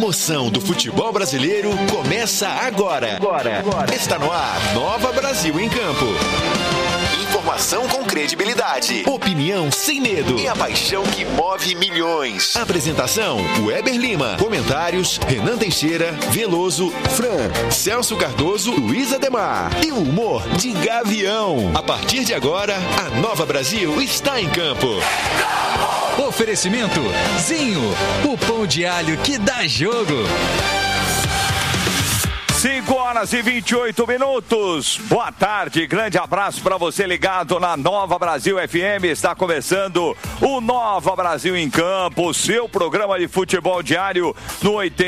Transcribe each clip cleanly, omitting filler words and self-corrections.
emoção do futebol brasileiro começa agora. Está no ar, Nova Brasil em Campo. Informação com credibilidade, opinião sem medo e a paixão que move milhões. Apresentação, Weber Lima. Comentários, Renan Teixeira, Veloso, Fran, Celso Cardoso, Luiz Ademar. E o humor de Gavião. A partir de agora, a Nova Brasil está em campo. Oferecimento Zinho, o pão de alho que dá jogo. 5h28. Boa tarde, grande abraço para você ligado na Nova Brasil FM. Está começando o Nova Brasil em Campo, seu programa de futebol diário no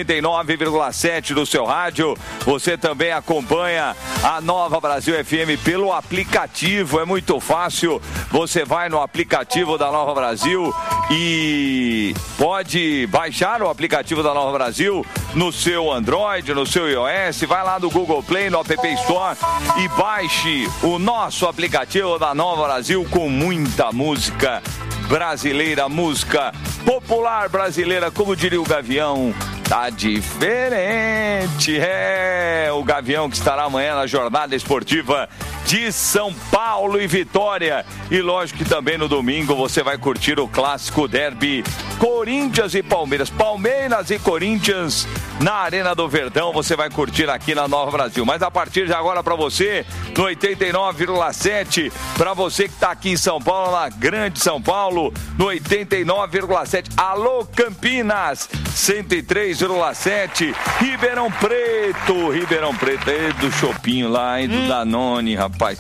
89,7 do seu rádio. Você também acompanha a Nova Brasil FM pelo aplicativo, é muito fácil. Você vai no aplicativo da Nova Brasil e pode baixar o aplicativo da Nova Brasil no seu Android, no seu iOS. Vai lá no Google Play, no App Store e baixe o nosso aplicativo da Nova Brasil com muita música brasileira, música popular brasileira, como diria o Gavião. Tá diferente, o Gavião que estará amanhã na jornada esportiva de São Paulo e Vitória. E lógico que também no domingo você vai curtir o clássico derby Corinthians e Palmeiras. Palmeiras e Corinthians na Arena do Verdão, você vai curtir aqui na Nova Brasil. Mas a partir de agora para você, no 89,7, para você que está aqui em São Paulo, na Grande São Paulo, no 89,7. Alô Campinas, 103,7. Ribeirão Preto, é do Chopinho lá, hein, do Danone, rapaz.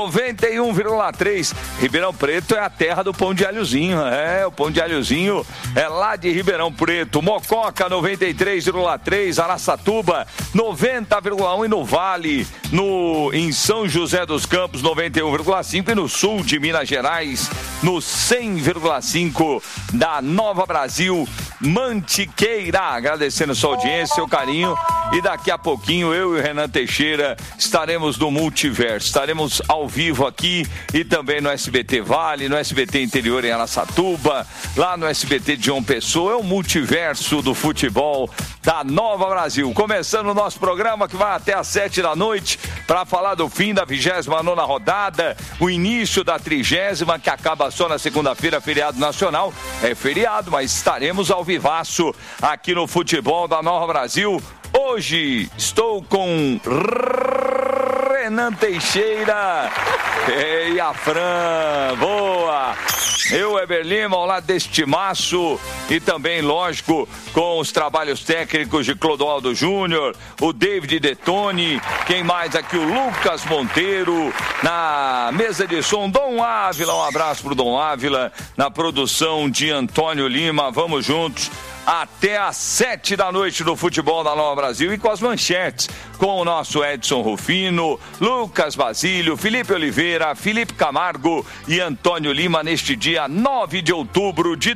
91,3. Ribeirão Preto é a terra do pão de alhozinho. O pão de alhozinho é lá de Ribeirão Preto. Mococa, 93,3. Araçatuba, 90,1. E no Vale, em São José dos Campos, 91,5. E no sul de Minas Gerais, no 100,5 da Nova Brasil, Mantiqueira. Agradecendo sua audiência, seu carinho. E daqui a pouquinho eu e o Renan Teixeira estaremos no Multiverso. Estaremos ao vivo aqui e também no SBT Vale, no SBT Interior em Araçatuba, lá no SBT de João Pessoa. É o Multiverso do futebol da Nova Brasil. Começando o nosso programa que vai até às 7 da noite para falar do fim da 29ª rodada, o início da 30ª, que acaba só na segunda-feira, feriado nacional. É feriado, mas estaremos ao vivaço aqui no futebol da Nova Brasil. Hoje estou com Renan Teixeira e a Fran. Boa! Eu, Weber Lima, ao lado deste maço e também, lógico, com os trabalhos técnicos de Clodoaldo Júnior, o David Detone, quem mais aqui? O Lucas Monteiro, na mesa de som, Dom Ávila, um abraço pro Dom Ávila, na produção de Antônio Lima. Vamos juntos até às 7 da noite no Futebol da Nova Brasil e com as manchetes, com o nosso Edson Rufino, Lucas Basílio, Felipe Oliveira, Felipe Camargo e Antônio Lima neste dia 9 de outubro de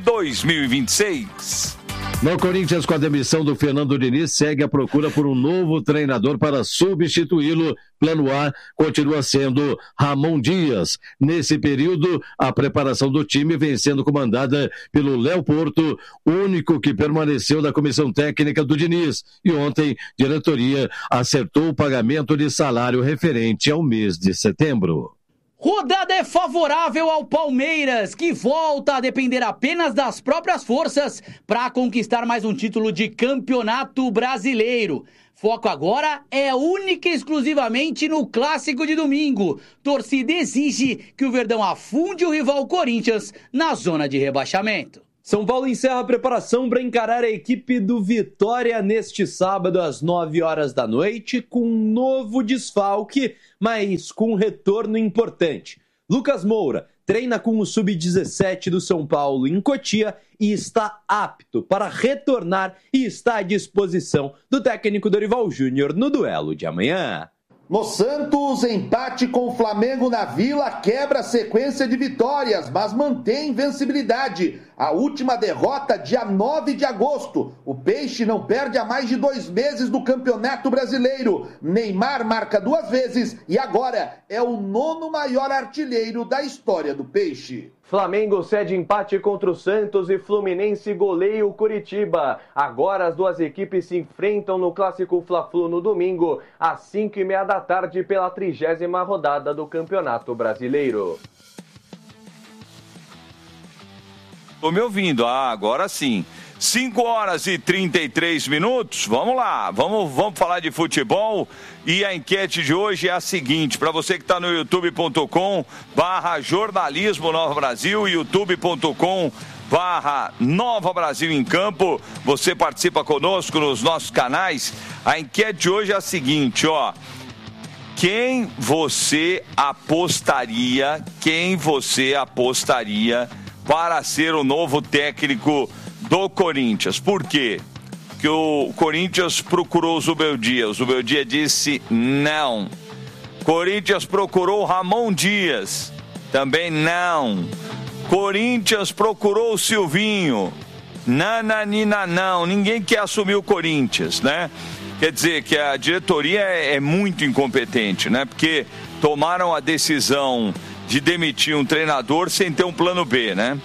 2026. No Corinthians, com a demissão do Fernando Diniz, segue a procura por um novo treinador para substituí-lo. Plano A continua sendo Ramon Dias. Nesse período, a preparação do time vem sendo comandada pelo Léo Porto, único que permaneceu da comissão técnica do Diniz. E ontem, a diretoria acertou o pagamento de salário referente ao mês de setembro. Rodada é favorável ao Palmeiras, que volta a depender apenas das próprias forças para conquistar mais um título de campeonato brasileiro. Foco agora é única e exclusivamente no clássico de domingo. Torcida exige que o Verdão afunde o rival Corinthians na zona de rebaixamento. São Paulo encerra a preparação para encarar a equipe do Vitória neste sábado às 9 horas da noite com um novo desfalque, mas com um retorno importante. Lucas Moura treina com o Sub-17 do São Paulo em Cotia e está apto para retornar e está à disposição do técnico Dorival Júnior no duelo de amanhã. No Santos, empate com o Flamengo na Vila quebra a sequência de vitórias, mas mantém invencibilidade. A última derrota, dia 9 de agosto. O Peixe não perde há mais de 2 meses no Campeonato Brasileiro. Neymar marca 2 vezes e agora é o 9º maior artilheiro da história do Peixe. Flamengo cede empate contra o Santos e Fluminense goleia o Coritiba. Agora as duas equipes se enfrentam no Clássico Fla-Flu no domingo, às 5h30 da tarde, pela 30ª rodada do Campeonato Brasileiro. Tô me ouvindo? Agora sim. 5h33. Vamos lá, vamos falar de futebol. E a enquete de hoje é a seguinte: para você que está no youtube.com/jornalismo Nova Brasil, youtube.com/Nova Brasil em Campo, você participa conosco nos nossos canais. A enquete de hoje é a seguinte, ó: quem você apostaria para ser o novo técnico do Corinthians? Por quê? Porque o Corinthians procurou o Zubeldia disse não. Corinthians procurou o Ramon Dias, também não. Corinthians procurou o Silvinho, nananina não. Ninguém quer assumir o Corinthians, né? Quer dizer que a diretoria é muito incompetente, né? Porque tomaram a decisão de demitir um treinador sem ter um plano B, né?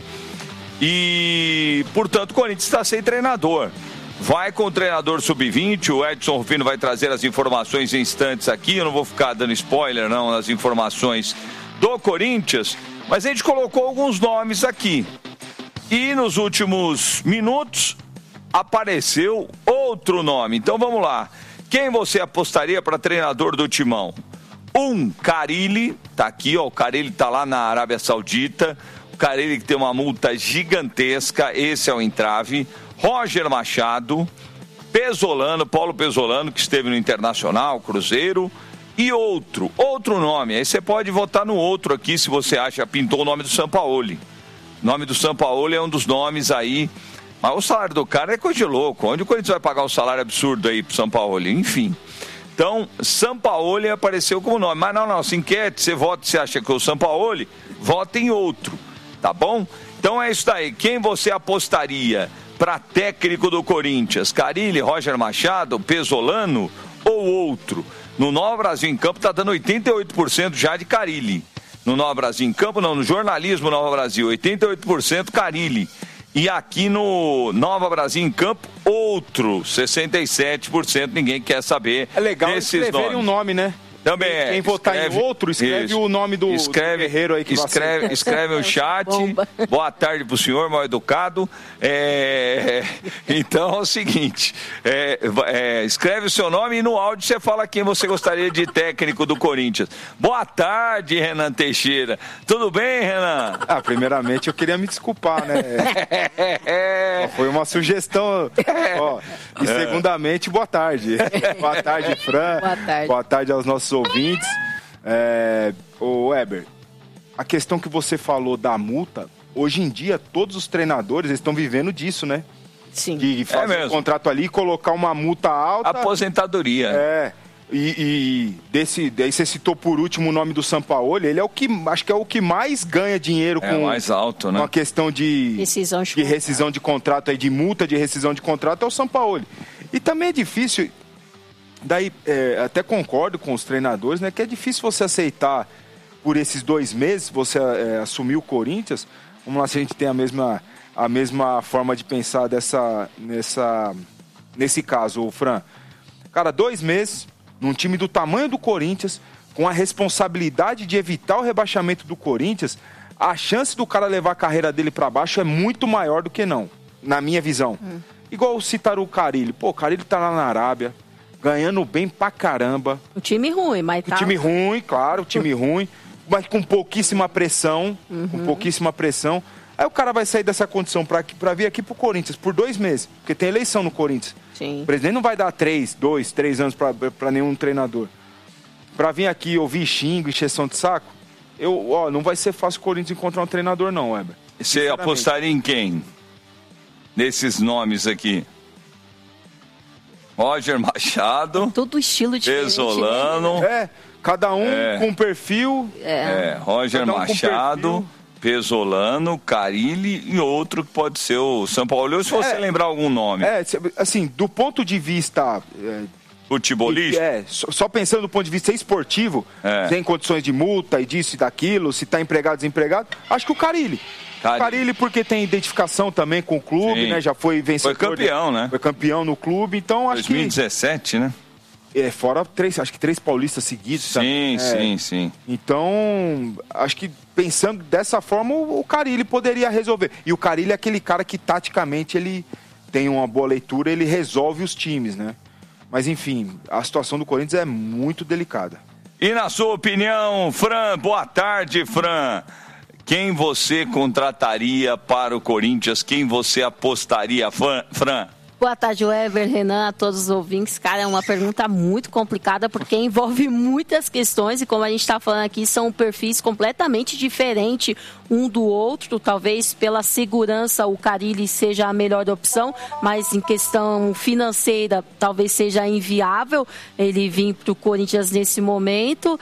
E, portanto, o Corinthians está sem treinador. Vai com o treinador sub-20, o Edson Rufino vai trazer as informações em instantes aqui, eu não vou ficar dando spoiler não nas informações do Corinthians, mas a gente colocou alguns nomes aqui. E nos últimos minutos apareceu outro nome. Então vamos lá. Quem você apostaria para treinador do Timão? Carille, tá aqui, ó, o Carille tá lá na Arábia Saudita. O Carille que tem uma multa gigantesca, esse é o entrave. Roger Machado, Paulo Pesolano, que esteve no Internacional, Cruzeiro, e outro nome. Aí você pode votar no outro aqui, se você acha, pintou o nome do Sampaoli. O nome do Sampaoli é um dos nomes aí, mas o salário do cara é coisa de louco. Onde o Corinthians vai pagar um salário absurdo aí pro Sampaoli? Enfim. Então, Sampaoli apareceu como nome. Mas não, se enquete, você vota, você acha que é o Sampaoli, vota em outro, tá bom? Então é isso daí. Quem você apostaria para técnico do Corinthians? Carille, Roger Machado, Pesolano ou outro? No Nova Brasil em Campo está dando 88% já de Carille. No Nova Brasil em Campo, não, no jornalismo Nova Brasil, 88% Carille. E aqui no Nova Brasil em Campo, outro, 67%, ninguém quer saber. É legal desses escreverem nomes. um nome, né? Também é. Quem votar em outro, escreve isso. O nome do guerreiro aí que escreve o chat. Boa tarde pro senhor, mal educado. Então é o seguinte, escreve o seu nome e no áudio você fala quem você gostaria de técnico do Corinthians. Boa tarde, Renan Teixeira. Tudo bem, Renan? Primeiramente eu queria me desculpar, né? Foi uma sugestão. E segundamente, boa tarde. Boa tarde, Fran. Boa tarde. Boa tarde aos nossos ouvintes. Ô Weber, a questão que você falou da multa, hoje em dia todos os treinadores estão vivendo disso, né? Sim. De fazer um contrato ali e colocar uma multa alta. Aposentadoria. Daí você citou por último o nome do Sampaoli, ele é o que, acho que é o que mais ganha dinheiro com mais alto, né? Com a questão de rescisão de contrato, aí, de multa de rescisão de contrato, é o Sampaoli. E também é difícil, daí até concordo com os treinadores, né, que é difícil você aceitar por esses 2 meses, você assumir o Corinthians. Vamos lá, se a gente tem a mesma forma de pensar nesse caso, Fran. Cara, 2 meses, num time do tamanho do Corinthians, com a responsabilidade de evitar o rebaixamento do Corinthians, a chance do cara levar a carreira dele pra baixo é muito maior do que não, na minha visão. Igual citaram o Carille. Pô, o Carille tá lá na Arábia, ganhando bem pra caramba. O time ruim, mas tá... O time ruim, claro, o time ruim, mas com pouquíssima pressão, Aí o cara vai sair dessa condição pra vir aqui pro Corinthians por 2 meses, porque tem eleição no Corinthians. Sim. O presidente não vai dar 3 anos pra nenhum treinador. Pra vir aqui ouvir xingo, encheção de saco, não vai ser fácil o Corinthians encontrar um treinador não, Weber. Você apostaria em quem? Nesses nomes aqui? Roger Machado. Todo estilo diferente. Pesolano. Cada um com um perfil. Roger Machado, Pesolano, Carille e outro que pode ser o Sampaoli, se você lembrar algum nome. Assim, do ponto de vista Futebolista? Só pensando do ponto de vista esportivo, sem condições de multa e disso e daquilo, se tá empregado, desempregado, acho que o Carille. Carille porque tem identificação também com o clube, né? Já foi vencedor. Foi campeão, né? Foi campeão no clube, então acho 2017, né? Fora acho que 3 paulistas seguidos. Sim. Então, acho que pensando dessa forma, o Carille poderia resolver. E o Carille é aquele cara que taticamente ele tem uma boa leitura, ele resolve os times, né? Mas enfim, a situação do Corinthians é muito delicada. E na sua opinião, Fran, boa tarde, Fran. Quem você contrataria para o Corinthians? Quem você apostaria, Fran? Boa tarde, Weber, Renan, a todos os ouvintes. Cara, é uma pergunta muito complicada porque envolve muitas questões e como a gente está falando aqui, são perfis completamente diferentes um do outro. Talvez pela segurança o Carille seja a melhor opção, mas em questão financeira talvez seja inviável ele vir para o Corinthians nesse momento.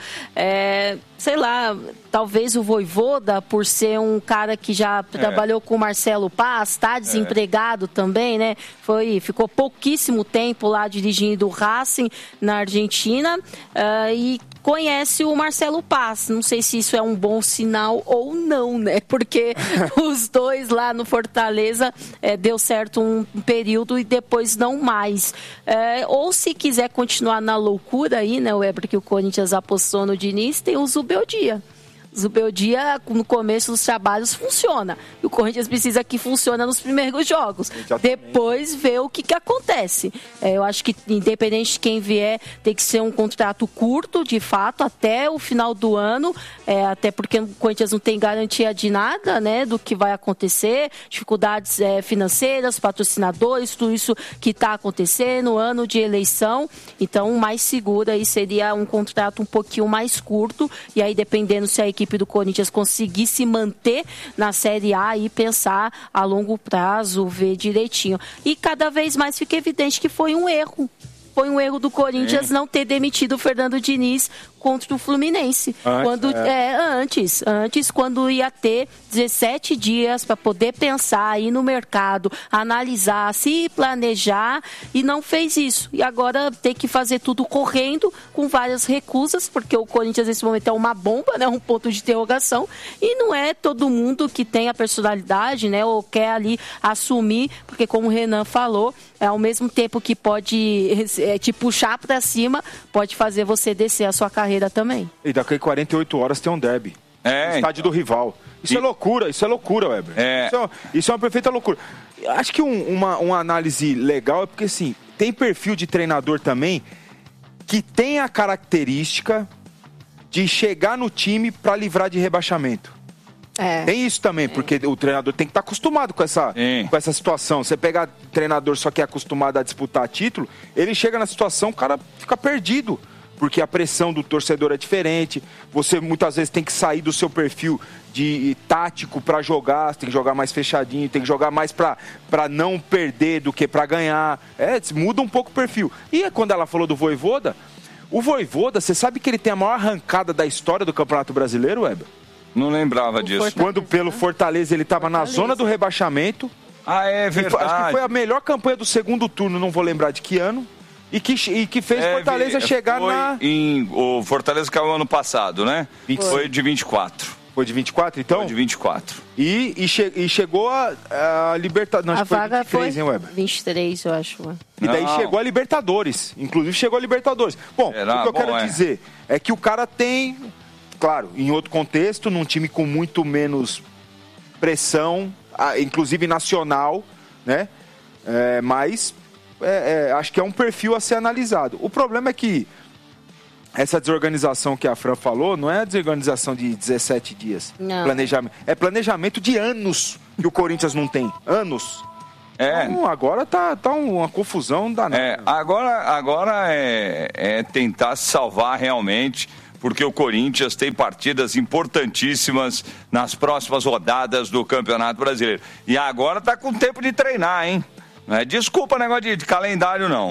Sei lá, talvez o Vojvoda, por ser um cara que já trabalhou com o Marcelo Paz, está desempregado também, né? Ficou pouquíssimo tempo lá dirigindo o Racing na Argentina e conhece o Marcelo Paz. Não sei se isso é um bom sinal ou não, né? Porque os dois lá no Fortaleza deu certo um período e depois não mais. Ou se quiser continuar na loucura aí, né, Weber, que o Corinthians apostou no Diniz, tem o Zubeldia. Zubeldia, no começo dos trabalhos, funciona. E o Corinthians precisa que funcione nos primeiros jogos. Depois vê o que acontece. Eu acho que, independente de quem vier, tem que ser um contrato curto, de fato, até o final do ano. Até porque o Corinthians não tem garantia de nada, né, do que vai acontecer. Dificuldades financeiras, patrocinadores, tudo isso que está acontecendo, ano de eleição. Então, o mais seguro aí seria um contrato um pouquinho mais curto. E aí, dependendo se a equipe do Corinthians conseguir se manter na Série A e pensar a longo prazo, ver direitinho. E cada vez mais fica evidente que foi um erro. Foi um erro do Corinthians não ter demitido o Fernando Diniz contra o Fluminense. Antes, quando ia ter 17 dias para poder pensar, ir no mercado, analisar, se planejar, e não fez isso. E agora tem que fazer tudo correndo, com várias recusas, porque o Corinthians nesse momento é uma bomba, né, um ponto de interrogação, e não é todo mundo que tem a personalidade, né, ou quer ali assumir, porque como o Renan falou, ao mesmo tempo que pode te puxar para cima, pode fazer você descer a sua carreira também. E daqui a 48 horas tem um derby. No estádio do rival. Isso é loucura, Weber. Isso é uma perfeita loucura. Acho que uma análise legal é porque, assim, tem perfil de treinador também que tem a característica de chegar no time para livrar de rebaixamento. Tem isso também, porque o treinador tem que estar acostumado com essa situação. Você pegar treinador só que é acostumado a disputar título, ele chega na situação, o cara fica perdido, porque a pressão do torcedor é diferente. Você muitas vezes tem que sair do seu perfil de tático para jogar, você tem que jogar mais fechadinho, tem que jogar mais para não perder do que para ganhar. Muda um pouco o perfil. E quando ela falou do Vojvoda, o Vojvoda, você sabe que ele tem a maior arrancada da história do Campeonato Brasileiro, Weber? Não lembrava disso. Fortaleza. Quando pelo Fortaleza ele estava na zona do rebaixamento. É verdade. Acho que foi a melhor campanha do segundo turno, não vou lembrar de que ano. E que fez Fortaleza chegar o Fortaleza caiu ano passado, né? Foi de 24. Foi de 24, então? Foi de 24. E chegou a Libertadores. A vaga foi 23, hein, Weber? 23, eu acho. E daí chegou a Libertadores. Inclusive chegou a Libertadores. Bom, o que eu quero dizer é que o cara tem, claro, em outro contexto, num time com muito menos pressão, inclusive nacional, né? Mas acho que é um perfil a ser analisado. O problema é que essa desorganização que a Fran falou não é a desorganização de 17 dias. Não. Planejamento. É planejamento de anos que o Corinthians não tem. Anos. Então, agora tá uma confusão danada. Agora é tentar se salvar realmente, porque o Corinthians tem partidas importantíssimas nas próximas rodadas do Campeonato Brasileiro. E agora tá com tempo de treinar, hein? Não é desculpa negócio de calendário, não.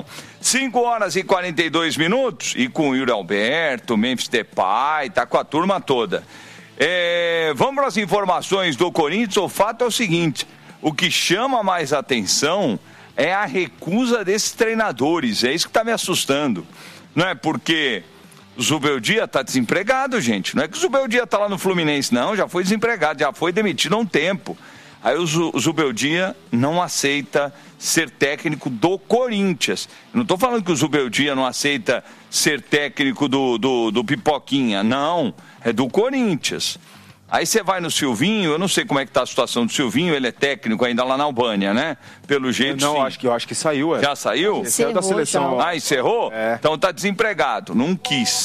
5h42 e com o Yuri Alberto, Memphis Depay, tá com a turma toda. Vamos para as informações do Corinthians. O fato é o seguinte, o que chama mais atenção é a recusa desses treinadores. É isso que está me assustando. Não é porque o Zubeldia está desempregado, gente. Não é que o Zubeldia está lá no Fluminense, não. Já foi desempregado, já foi demitido há um tempo. Aí o Zubeldia não aceita ser técnico do Corinthians. Eu não estou falando que o Zubeldia não aceita ser técnico do Pipoquinha. Não, é do Corinthians. Aí você vai no Silvinho, eu não sei como é que está a situação do Silvinho, ele é técnico ainda lá na Albânia, né? Pelo jeito, não, sim. eu acho que saiu. Já saiu? Saiu da seleção. Ah, encerrou? É. Então tá desempregado. Não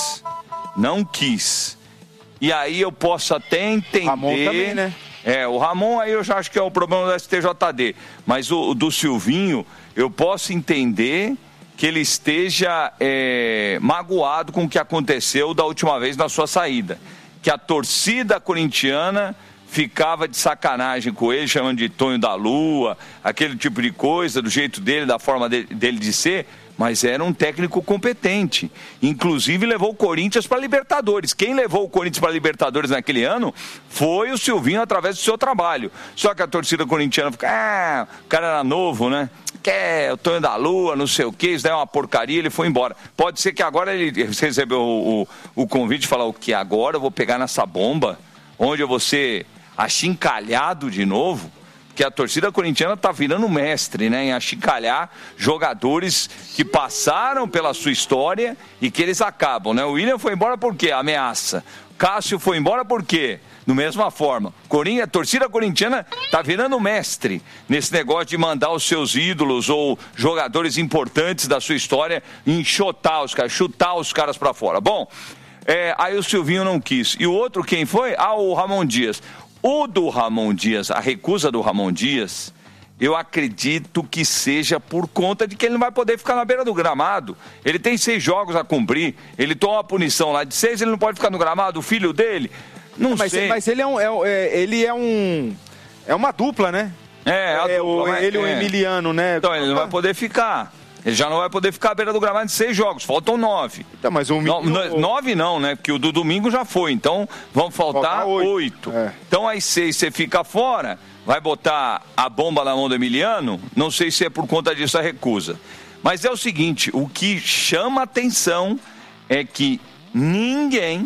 quis. E aí eu posso até entender... Ramon também, né? O Ramon aí eu já acho que é o problema do STJD. Mas o do Silvinho, eu posso entender que ele esteja magoado com o que aconteceu da última vez na sua saída. Que a torcida corintiana ficava de sacanagem com ele, chamando de Tonho da Lua, aquele tipo de coisa, do jeito dele, da forma dele de ser, mas era um técnico competente. Inclusive levou o Corinthians para a Libertadores. Quem levou o Corinthians para a Libertadores naquele ano foi o Silvinho através do seu trabalho. Só que a torcida corintiana fica, o cara era novo, né? O Tonho da Lua, não sei o que, isso daí é uma porcaria, ele foi embora. Pode ser que agora ele recebeu o convite e falar o que agora eu vou pegar nessa bomba, onde eu vou ser achincalhado de novo, porque a torcida corintiana está virando mestre, né, em achincalhar jogadores que passaram pela sua história e que eles acabam, né? O William foi embora por quê? Ameaça. Cássio foi embora por quê? Da mesma forma, a torcida corintiana está virando mestre nesse negócio de mandar os seus ídolos ou jogadores importantes da sua história enxotar os caras, chutar os caras para fora. Bom, aí o Silvinho não quis. E o outro quem foi? O Ramon Dias. O do Ramon Dias, a recusa do Ramon Dias, eu acredito que seja por conta de que ele não vai poder ficar na beira do gramado. Ele tem 6 jogos a cumprir, ele toma uma punição lá de 6, ele não pode ficar no gramado, o filho dele... Não sei. Mas ele é uma dupla, né? Ele e o Emiliano, né? Então ele não vai poder ficar. Ele já não vai poder ficar à beira do gramado de 6 jogos. Faltam 9. Então, mas 9 não, né? Porque o do domingo já foi. Então vão faltar 8. Então aí 6 você fica fora, vai botar a bomba na mão do Emiliano. Não sei se é por conta disso a recusa. Mas é o seguinte, o que chama atenção é que ninguém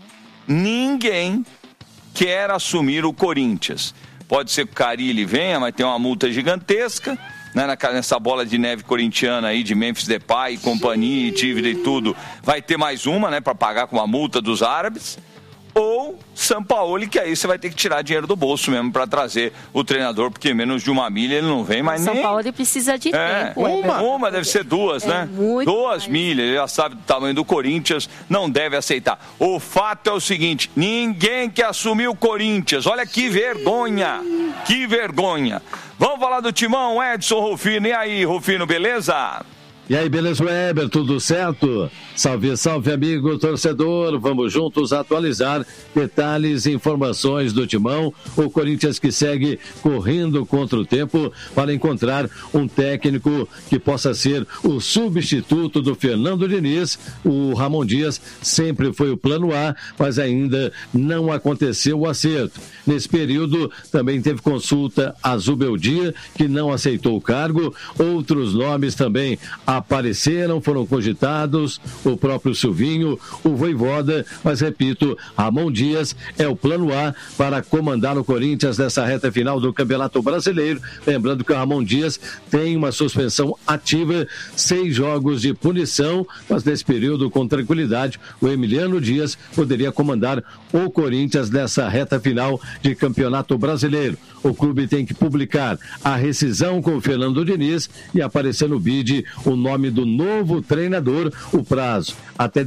quer assumir o Corinthians. Pode ser que o Carille venha, mas tem uma multa gigantesca, né, nessa bola de neve corintiana aí, de Memphis Depay e companhia, e Tivre e tudo. Vai ter mais uma, né, para pagar com a multa dos árabes. Ou Sampaoli, que aí você vai ter que tirar dinheiro do bolso mesmo para trazer o treinador, porque menos de 1 milha ele não vem mais nem... Sampaoli precisa de tempo. Uma deve ser 2, né? 2 milhas, ele já sabe do tamanho do Corinthians, não deve aceitar. O fato é o seguinte, ninguém quer assumir o Corinthians, olha que vergonha, que vergonha. Vamos falar do Timão, Edson Rufino, e aí, Rufino, beleza? E aí, beleza, Weber, tudo certo? Salve, salve, amigo torcedor, vamos juntos atualizar detalhes e informações do Timão, o Corinthians que segue correndo contra o tempo para encontrar um técnico que possa ser o substituto do Fernando Diniz. O Ramon Dias sempre foi o plano A, mas ainda não aconteceu o acerto. Nesse período também teve consulta a Zubeldia, que não aceitou o cargo, outros nomes também apareceram, foram cogitados, o próprio Silvinho, o Voivoda, mas repito, Ramon Dias é o plano A para comandar o Corinthians nessa reta final do Campeonato Brasileiro. Lembrando que o Ramon Dias tem uma suspensão ativa, 6 jogos de punição, mas nesse período, com tranquilidade, o Emiliano Dias poderia comandar o Corinthians nessa reta final de Campeonato Brasileiro. O clube tem que publicar a rescisão com o Fernando Diniz e aparecer no bid o nome do novo treinador, o prazo até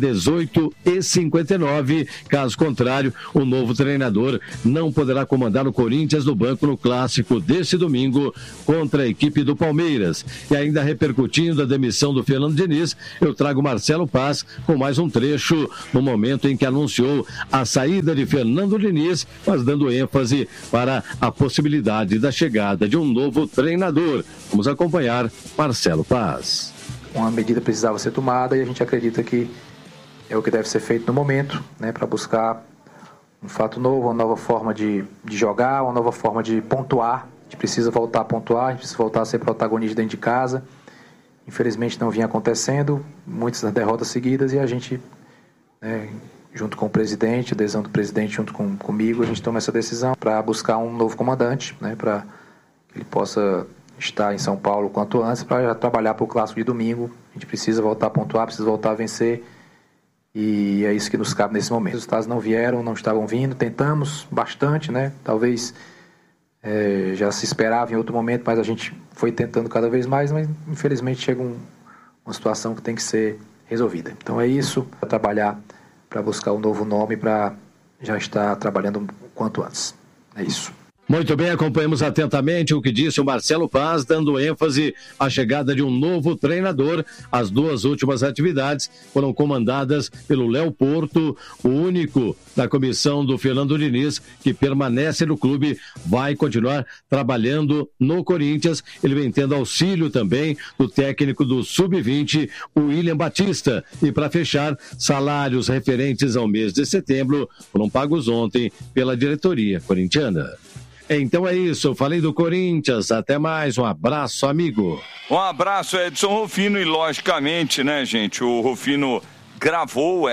18h59. Caso contrário, o novo treinador não poderá comandar o Corinthians no banco no clássico deste domingo contra a equipe do Palmeiras. E ainda repercutindo a demissão do Fernando Diniz, eu trago Marcelo Paz com mais um trecho no momento em que anunciou a saída de Fernando Diniz, mas dando ênfase para a possibilidade da chegada de um novo treinador. Vamos acompanhar Marcelo Paz. Uma medida precisava ser tomada e a gente acredita que é o que deve ser feito no momento, né, para buscar um fato novo, uma nova forma de jogar, uma nova forma de pontuar gente precisa voltar a pontuar, a gente precisa voltar a ser protagonista dentro de casa. Infelizmente não vinha acontecendo, muitas derrotas seguidas, e a gente, junto com o presidente, a decisão do presidente junto comigo, a gente toma essa decisão para buscar um novo comandante, para que ele possa estar em São Paulo o quanto antes, para trabalhar para o clássico de domingo. A gente precisa voltar a pontuar, precisa voltar a vencer, e é isso que nos cabe nesse momento. Os resultados não vieram, não estavam vindo, tentamos bastante, talvez já se esperava em outro momento, mas a gente foi tentando cada vez mais, mas infelizmente chega uma situação que tem que ser resolvida. Então é isso, para trabalhar, para buscar um novo nome, para já estar trabalhando o quanto antes. É isso. Muito bem, acompanhamos atentamente o que disse o Marcelo Paz, dando ênfase à chegada de um novo treinador. As 2 últimas atividades foram comandadas pelo Léo Porto, o único da comissão do Fernando Diniz, que permanece no clube, vai continuar trabalhando no Corinthians. Ele vem tendo auxílio também do técnico do Sub-20, o William Batista. E para fechar, salários referentes ao mês de setembro foram pagos ontem pela diretoria corintiana. Então é isso, falei do Corinthians, até mais, um abraço, amigo. Um abraço, Edson Rufino, e logicamente, gente, o Rufino gravou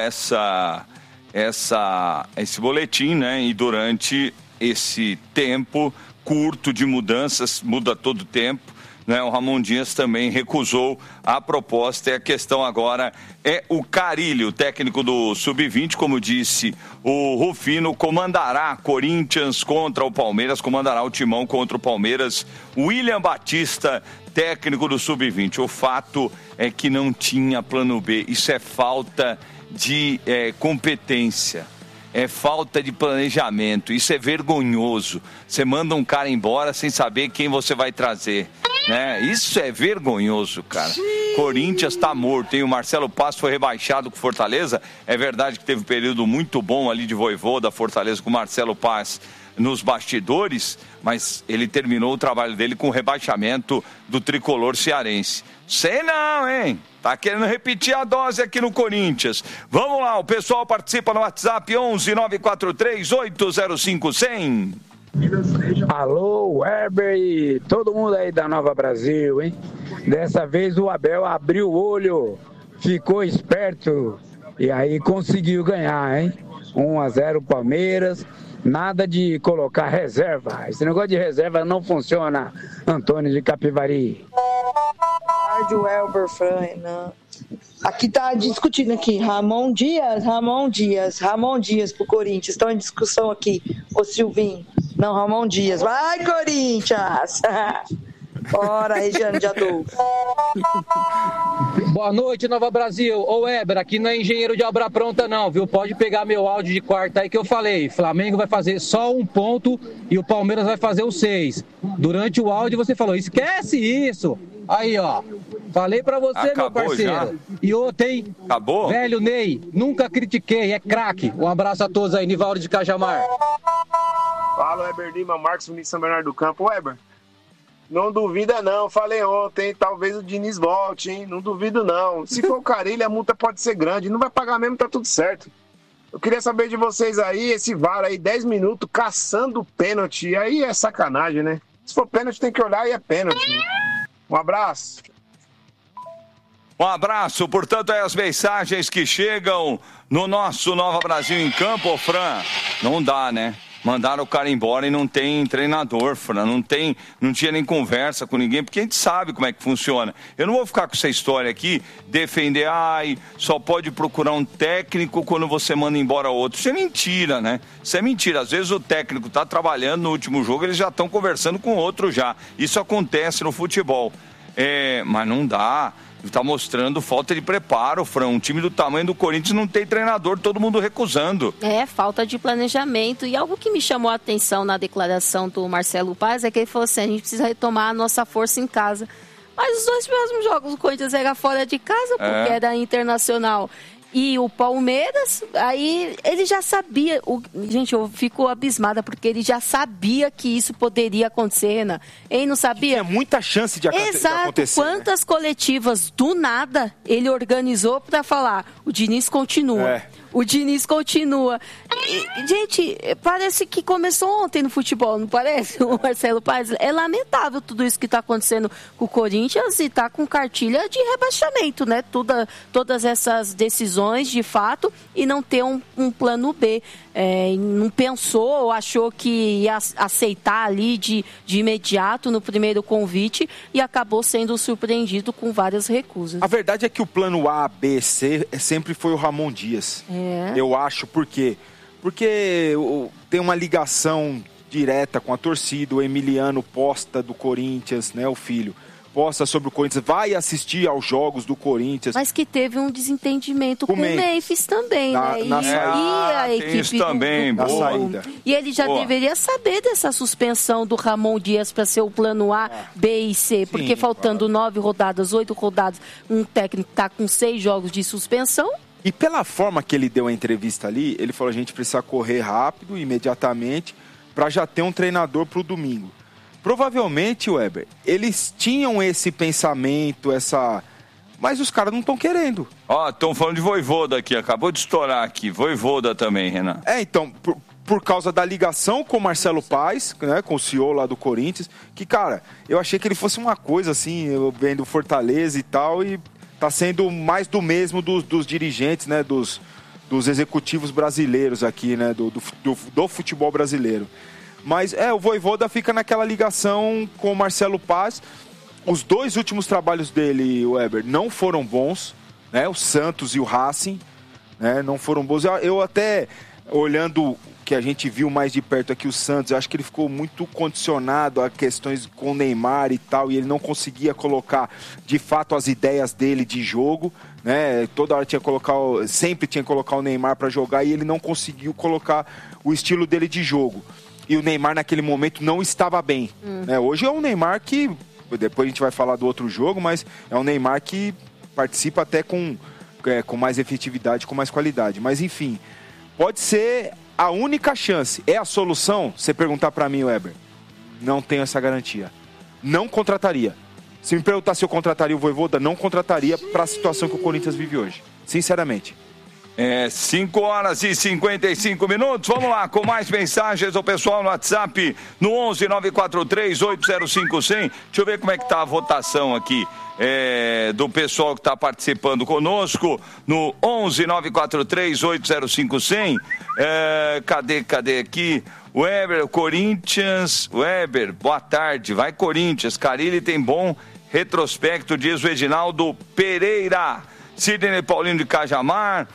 esse boletim, e durante esse tempo curto de mudanças, muda todo o tempo, o Ramon Dias também recusou a proposta, e a questão agora é o Carille, o técnico do Sub-20, como disse o Rufino, comandará Corinthians contra o Palmeiras, comandará o timão contra o Palmeiras, William Batista, técnico do Sub-20. O fato é que não tinha plano B, isso é falta de competência. É falta de planejamento, isso é vergonhoso. Você manda um cara embora sem saber quem você vai trazer, Isso é vergonhoso, cara. Corinthians tá morto, o Marcelo Paz foi rebaixado com Fortaleza. É verdade que teve um período muito bom ali de Vojvoda, Fortaleza, com o Marcelo Paz nos bastidores, mas ele terminou o trabalho dele com o rebaixamento do tricolor cearense. Sei não, hein? Tá querendo repetir a dose aqui no Corinthians. Vamos lá, o pessoal participa no WhatsApp 11 943 805 100. Alô, Weber e todo mundo aí da Nova Brasil, hein? Dessa vez o Abel abriu o olho, ficou esperto e aí conseguiu ganhar, hein? 1-0 Palmeiras. Nada de colocar reserva. Esse negócio de reserva não funciona, Antônio de Capivari. Tarde, Welber, Fran. Aqui tá discutindo aqui, Ramon Dias pro Corinthians. Estão em discussão aqui, ô Silvinho. Não, Ramon Dias. Vai, Corinthians! Bora, Regiane de Adolfo. Boa noite, Nova Brasil. Ô Weber, aqui não é engenheiro de obra pronta não, viu? Pode pegar meu áudio de quarta aí que eu falei. Flamengo vai fazer só 1 ponto e o Palmeiras vai fazer os 6. Durante o áudio você falou, esquece isso. Aí, ó. Falei pra você, acabou, meu parceiro. Já? E outro, hein? Acabou? Velho Ney, nunca critiquei, é craque. Um abraço a todos aí, Nivaldo de Cajamar. Fala, Weber Lima, Marcos Vinícius São Bernardo do Campo. Weber, não duvida não, falei ontem, talvez o Diniz volte, hein? Não duvido não. Se for o Carille, a multa pode ser grande, não vai pagar mesmo, tá tudo certo. Eu queria saber de vocês aí, esse VAR aí, 10 minutos, caçando pênalti, aí é sacanagem, né? Se for pênalti, tem que olhar e é pênalti. Um abraço. Um abraço, portanto, aí as mensagens que chegam no nosso Nova Brasil em Campo, Fran. Não dá, né? Mandaram o cara embora e não tem treinador, Fran. Não tinha nem conversa com ninguém, porque a gente sabe como é que funciona. Eu não vou ficar com essa história aqui, defender, só pode procurar um técnico quando você manda embora outro. Isso é mentira, né? Isso é mentira. Às vezes o técnico tá trabalhando no último jogo, eles já estão conversando com outro já. Isso acontece no futebol. Mas não dá. Está mostrando falta de preparo, Fran. Um time do tamanho do Corinthians não tem treinador, todo mundo recusando. Falta de planejamento. E algo que me chamou a atenção na declaração do Marcelo Paz é que ele falou assim, a gente precisa retomar a nossa força em casa. Mas os 2 próximos jogos do Corinthians era fora de casa, porque era internacional. E o Palmeiras, aí ele já sabia, gente, eu fico abismada, porque ele já sabia que isso poderia acontecer, Renan. Ele não sabia? Tinha muita chance de acontecer. Exato, quantas coletivas do nada ele organizou para falar, o Diniz continua. O Diniz continua. Gente, parece que começou ontem no futebol, não parece? O Marcelo Paes. É lamentável tudo isso que está acontecendo com o Corinthians e está com cartilha de rebaixamento, né? Todas essas decisões, de fato, e não ter um plano B. Não pensou ou achou que ia aceitar ali de imediato no primeiro convite e acabou sendo surpreendido com várias recusas. A verdade é que o plano A, B, C sempre foi o Ramon Dias. Eu acho, por quê? Porque tem uma ligação direta com a torcida, o Emiliano posta do Corinthians, né, o filho. Posta sobre o Corinthians, vai assistir aos jogos do Corinthians. Mas que teve um desentendimento com o Memphis também, né? Na saída. E a equipe isso também, na saída. E ele já deveria saber dessa suspensão do Ramon Dias para ser o plano A, B e C, porque faltando 9 rodadas, 8 rodadas, um técnico está com 6 jogos de suspensão. E pela forma que ele deu a entrevista ali, ele falou: a gente precisa correr rápido, imediatamente, para já ter um treinador para o domingo. Provavelmente, Weber, eles tinham esse pensamento, mas os caras não estão querendo. Estão falando de Vojvoda aqui, acabou de estourar aqui. Vojvoda também, Renan. Então, por causa da ligação com o Marcelo Paes, né, com o CEO lá do Corinthians, que, cara, eu achei que ele fosse uma coisa assim, eu vendo Fortaleza e tal, e tá sendo mais do mesmo dos dirigentes, né, dos executivos brasileiros aqui, né, do futebol brasileiro. Mas o Vojvoda fica naquela ligação com o Marcelo Paes. Os 2 últimos trabalhos dele, Weber, não foram bons, né? O Santos e o Racing, né? Não foram bons. Eu até, olhando o que a gente viu mais de perto aqui, o Santos, eu acho que ele ficou muito condicionado a questões com o Neymar e tal, e ele não conseguia colocar, de fato, as ideias dele de jogo, né? Toda hora sempre tinha que colocar o Neymar para jogar, e ele não conseguiu colocar o estilo dele de jogo. E o Neymar naquele momento não estava bem. Né? Hoje é um Neymar que, depois a gente vai falar do outro jogo, mas é um Neymar que participa até com mais efetividade, com mais qualidade. Mas enfim, pode ser a única chance. É a solução? Você perguntar para mim, Weber, não tenho essa garantia. Não contrataria. Se me perguntar se eu contrataria o Vojvoda, não contrataria para a situação que o Corinthians vive hoje. Sinceramente. 5 horas e 55 minutos. Vamos lá, com mais mensagens do pessoal no WhatsApp, no 11 943 805 100. Deixa eu ver como é que tá a votação aqui do pessoal que está participando conosco, no 11 943 805 100. Cadê aqui? Weber, Corinthians. Weber, boa tarde. Vai Corinthians. Carille tem bom retrospecto, diz o Edinaldo Pereira. Sidney Paulinho de Cajamar.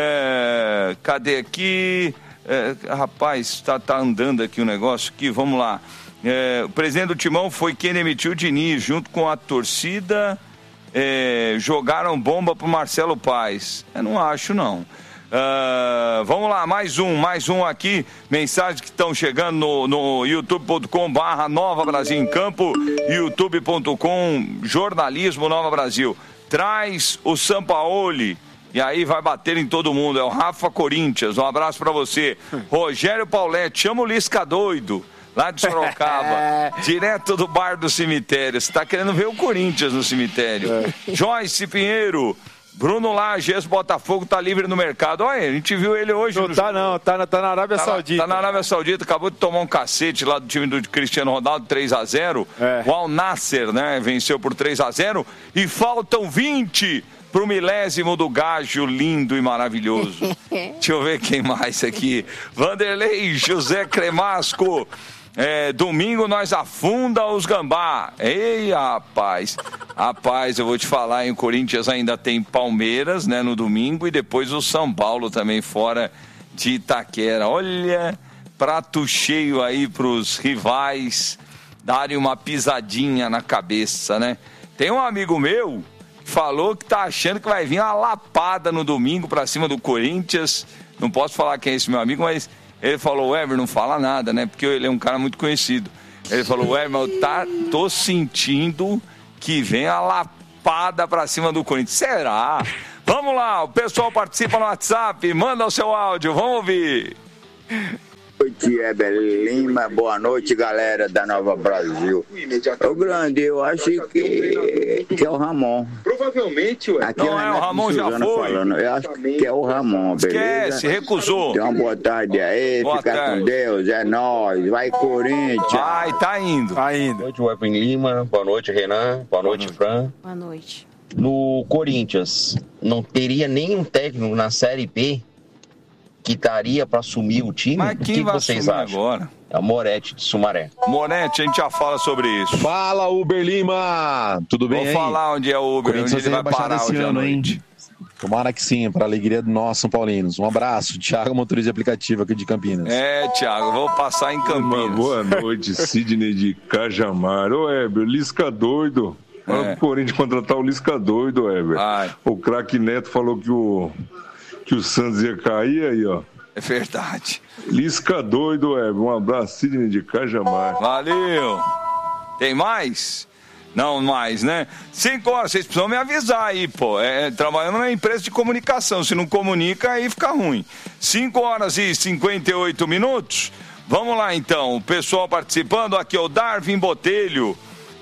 Cadê aqui? Rapaz, tá andando aqui o negócio aqui, vamos lá. O presidente do Timão foi quem demitiu o Diniz, junto com a torcida, jogaram bomba pro Marcelo Paes. Eu não acho, não. Vamos lá, mais um aqui, mensagens que estão chegando no youtube.com/Nova Brasil em Campo, youtube.com jornalismo Nova Brasil. Traz o Sampaoli. E aí vai bater em todo mundo. É o Rafa Corinthians. Um abraço pra você. Rogério Paulette, chama o Lisca doido, lá de Sorocaba. Direto do bar do cemitério. Você tá querendo ver o Corinthians no cemitério. Joyce Pinheiro. Bruno Lages, Botafogo tá livre no mercado. Olha, a gente viu ele hoje. Não tá não, tá na Arábia Saudita. Tá na Arábia Saudita, acabou de tomar um cacete lá do time do Cristiano Ronaldo, 3-0. O Al Nassr, né, venceu por 3-0. E faltam 20 pro milésimo do gajo lindo e maravilhoso. Deixa eu ver quem mais aqui. Vanderlei José Cremasco. Domingo nós afunda os gambá. Ei, rapaz, eu vou te falar, em Corinthians ainda tem Palmeiras, né, no domingo, e depois o São Paulo também fora de Itaquera. Olha, prato cheio aí pros rivais darem uma pisadinha na cabeça, né? Tem um amigo meu que falou que tá achando que vai vir uma lapada no domingo pra cima do Corinthians. Não posso falar quem é esse meu amigo, mas ele falou: Weber, não fala nada, né? Porque ele é um cara muito conhecido. Ele falou: Weber, eu tô sentindo que vem a lapada pra cima do Corinthians. Será? Vamos lá, o pessoal participa no WhatsApp, manda o seu áudio, vamos ouvir. noite, Heber Lima. Boa noite, galera da Nova Brasil. O grande, eu acho que é o Ramon. Provavelmente, ué. Aqui não é o Ramon, já foi. Falando. Eu acho que é o Ramon, beleza? Esquece, recusou. Então, boa tarde aí, boa fica tarde. Com Deus, é nóis. Vai, Corinthians. Vai, tá indo. Boa noite, Heber Lima. Boa noite, Renan. Boa noite, Fran. Boa noite. No Corinthians, não teria nenhum técnico na Série B que estaria para assumir o time? Mas quem vai vocês assumir acham? agora? É o Moretti de Sumaré. Moretti, a gente já fala sobre isso. Fala, Uber Lima! Tudo bem aí? Vou falar onde é o Uber, onde ele vai parar hoje à noite. Tomara que sim, para a alegria do nosso São Paulinos. Um abraço, Thiago, motorista de aplicativo aqui de Campinas. É, Thiago, vou passar em Campinas. Boa noite, Sidney de Cajamar. Ô, Heber, Lisca doido. O Corinthians contratar o Lisca doido, Heber. O craque Neto falou que o Santos ia cair aí, ó. É verdade. Lisca doido, Heber. Um abraço, Sidney de Cajamar. Valeu. Tem mais? Não mais, né? 5 horas, vocês precisam me avisar aí, pô. Trabalhando na empresa de comunicação. Se não comunica, aí fica ruim. 5 horas e 58 minutos. Vamos lá, então. O pessoal participando. Aqui, o Darwin Botelho.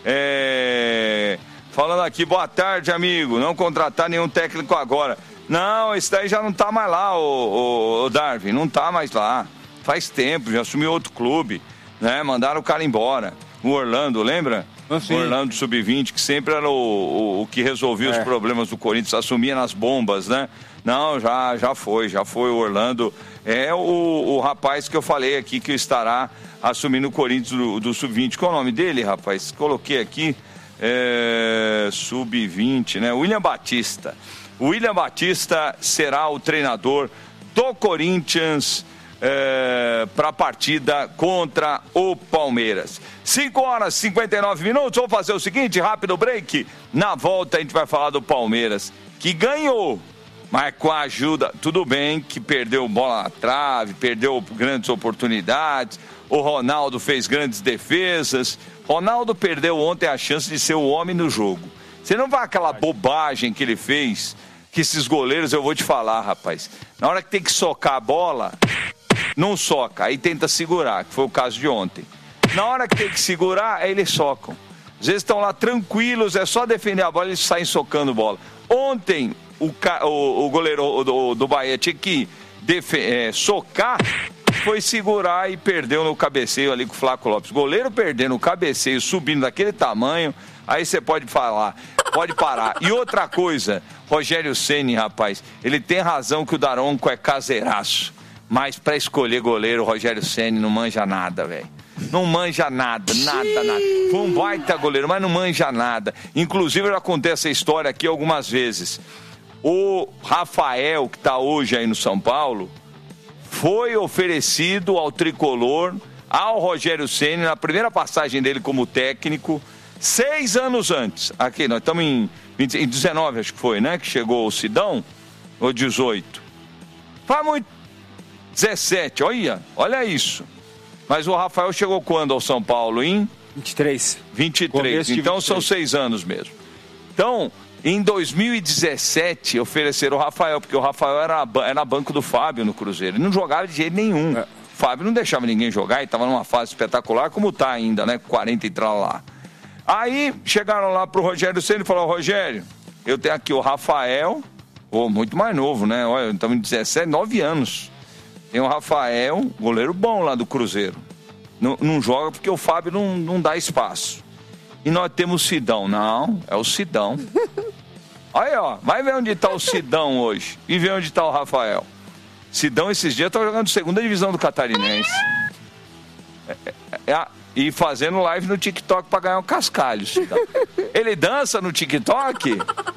Falando aqui, boa tarde, amigo. Não contratar nenhum técnico agora. Não, esse daí já não tá mais lá, o Darwin. Não tá mais lá. Faz tempo, já assumiu outro clube, né? Mandaram o cara embora. O Orlando, lembra? O Orlando Sub-20, que sempre era o que resolvia os problemas do Corinthians, assumia nas bombas, né? Não, já foi o Orlando. É o rapaz que eu falei aqui que estará assumindo o Corinthians do Sub-20. Qual é o nome dele, rapaz? Coloquei aqui. Sub-20, né? William Batista. O William Batista será o treinador do Corinthians para a partida contra o Palmeiras. 5 horas e 59 minutos. Vamos fazer o seguinte, rápido break. Na volta a gente vai falar do Palmeiras, que ganhou, mas com a ajuda, tudo bem que perdeu bola na trave, perdeu grandes oportunidades, o Ronaldo fez grandes defesas. Ronaldo perdeu ontem a chance de ser o homem no jogo. Você não vai aquela bobagem que ele fez, que esses goleiros, eu vou te falar, rapaz, na hora que tem que socar a bola, não soca, aí tenta segurar, que foi o caso de ontem. Na hora que tem que segurar, aí eles socam. Às vezes estão lá tranquilos, é só defender a bola, eles saem socando bola. Ontem, o goleiro do Bahia tinha que socar, foi segurar e perdeu no cabeceio ali com o Flaco Lopes. Goleiro perdendo o cabeceio, subindo daquele tamanho, aí você pode falar, pode parar. E outra coisa, Rogério Ceni, rapaz, ele tem razão que o Daronco é caseiraço, mas pra escolher goleiro, o Rogério Ceni não manja nada, velho. Não manja nada. Foi um baita goleiro, mas não manja nada. Inclusive, eu já contei essa história aqui algumas vezes. O Rafael, que tá hoje aí no São Paulo, foi oferecido ao tricolor, ao Rogério Ceni, na primeira passagem dele como técnico, 6 anos antes. Aqui, nós estamos em 19, acho que foi, né? Que chegou o Sidão, ou 18. Faz muito. 17, olha isso. Mas o Rafael chegou quando ao São Paulo? Em 23. Então 23. São 6 anos mesmo. Então, em 2017, ofereceram o Rafael, porque o Rafael era banco do Fábio no Cruzeiro. Ele não jogava de jeito nenhum. O Fábio não deixava ninguém jogar, ele estava numa fase espetacular, como está ainda, né? 40 e tal lá. Aí chegaram lá pro Rogério Ceni e falaram: Rogério, eu tenho aqui o Rafael, muito mais novo, né? Olha, estamos em 17, 9 anos. Tem o Rafael, goleiro bom lá do Cruzeiro. Não joga porque o Fábio não dá espaço. E nós temos o Sidão. Não, é o Sidão. Aí, ó, vai ver onde está o Sidão hoje. E ver onde está o Rafael. Sidão, esses dias, estava jogando segunda divisão do Catarinense. E fazendo live no TikTok para ganhar um cascalho, Sidão. Ele dança no TikTok?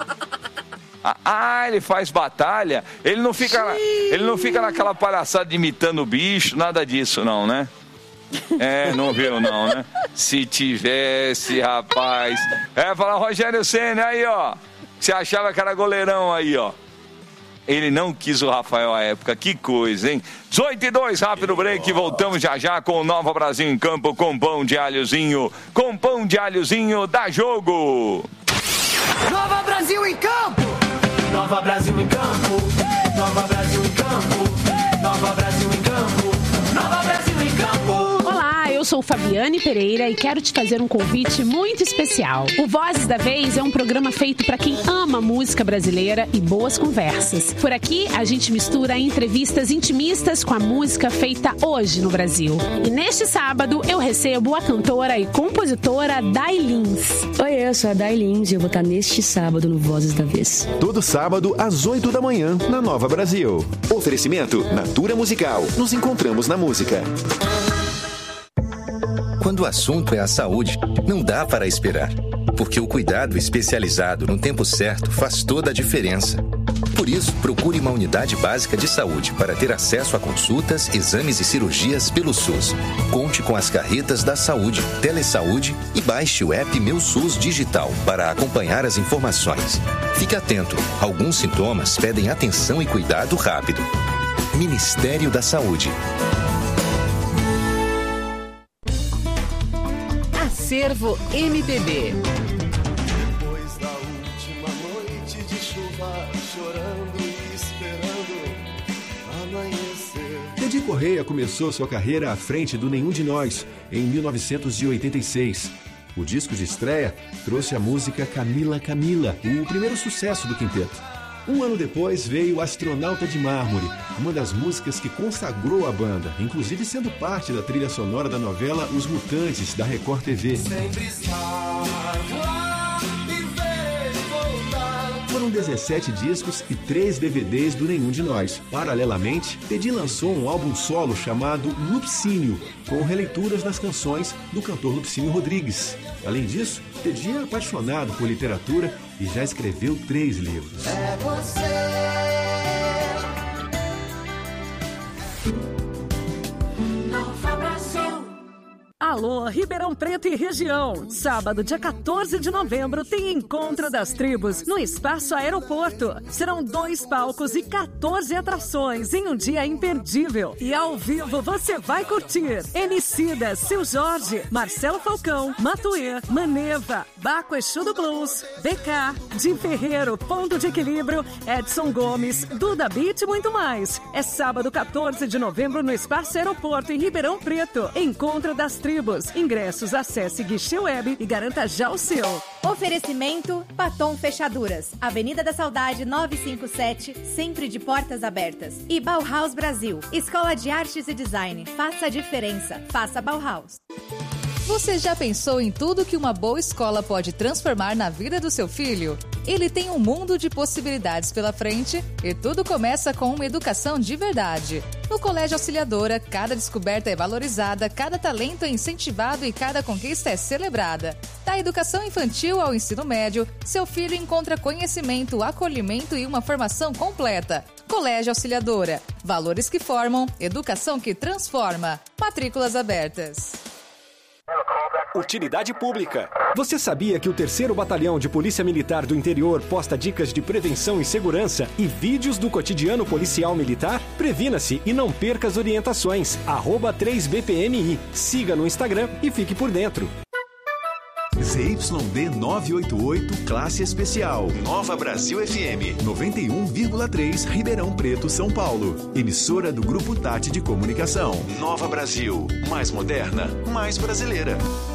Ele faz batalha. Ele não fica naquela palhaçada imitando o bicho, nada disso, não, né? Não viu, não, né? Se tivesse, rapaz. Fala, Rogério Ceni, aí, ó. Você achava que era goleirão aí, ó. Ele não quis o Rafael à época. Que coisa, hein? 18:02, rápido break. Voltamos já com o Nova Brasil em campo com pão de alhozinho. Com pão de alhozinho, dá jogo. Nova Brasil em campo. Nova Brasil em campo. Nova Brasil em campo. Nova Brasil em campo. Nova Brasil em campo. sou Fabiane Pereira e quero te fazer um convite muito especial. O Vozes da Vez é um programa feito para quem ama música brasileira e boas conversas. Por aqui, a gente mistura entrevistas intimistas com a música feita hoje no Brasil. E neste sábado, eu recebo a cantora e compositora Day Lins. Oi, eu sou a Day Lins e eu vou estar neste sábado no Vozes da Vez. Todo sábado, às 8 da manhã, na Nova Brasil. Oferecimento Natura Musical. Nos encontramos na música. Quando o assunto é a saúde, não dá para esperar. Porque o cuidado especializado no tempo certo faz toda a diferença. Por isso, procure uma unidade básica de saúde para ter acesso a consultas, exames e cirurgias pelo SUS. Conte com as carretas da saúde, Telesaúde e baixe o app Meu SUS Digital para acompanhar as informações. Fique atento, alguns sintomas pedem atenção e cuidado rápido. Ministério da Saúde. Acervo MPB. Depois da última noite de chuva, chorando e esperando amanhecer. Teddy Correia começou sua carreira à frente do Nenhum de Nós, em 1986. O disco de estreia trouxe a música Camila Camila, o primeiro sucesso do quinteto. Um ano depois veio Astronauta de Mármore, uma das músicas que consagrou a banda, inclusive sendo parte da trilha sonora da novela Os Mutantes, da Record TV. Sempre estar lá e ver voltar. Foram 17 discos e 3 DVDs do Nenhum de Nós. Paralelamente, Teddy lançou um álbum solo chamado Lupicínio, com releituras das canções do cantor Lupicínio Rodrigues. Além disso, Teddy é apaixonado por literatura e já escreveu 3 livros. É você. Nova Brasil. Alô, Ribeirão Preto e região. Sábado, dia 14 de novembro, tem Encontro das Tribos no Espaço Aeroporto. Serão 2 palcos e 14 atrações em um dia imperdível. E ao vivo você vai curtir Emicida, Seu Jorge, Marcelo Falcão, Matuê, Maneva, Baco Exu do Blues, BK, Di Ferreiro, Ponto de Equilíbrio, Edson Gomes, Duda Beat e muito mais. É sábado, 14 de novembro, no Espaço Aeroporto, em Ribeirão Preto. Encontro das Tribos. Ingressos, acesse Guichê Web e garanta já o seu. Oferecimento Paton Fechaduras, Avenida da Saudade 957, sempre de portas abertas. E Bauhaus Brasil, Escola de Artes e Design. Faça a diferença, faça Bauhaus. Você já pensou em tudo que uma boa escola pode transformar na vida do seu filho? Ele tem um mundo de possibilidades pela frente e tudo começa com uma educação de verdade. No Colégio Auxiliadora, cada descoberta é valorizada, cada talento é incentivado e cada conquista é celebrada. Da educação infantil ao ensino médio, seu filho encontra conhecimento, acolhimento e uma formação completa. Colégio Auxiliadora. Valores que formam, educação que transforma. Matrículas abertas. Utilidade pública. Você sabia que o 3º Batalhão de Polícia Militar do Interior posta dicas de prevenção e segurança e vídeos do cotidiano policial militar? Previna-se e não perca as orientações. @3BPMI. Siga no Instagram e fique por dentro. ZYD 988, classe especial. Nova Brasil FM. 91,3, Ribeirão Preto, São Paulo. Emissora do Grupo Tati de Comunicação. Nova Brasil. Mais moderna, mais brasileira.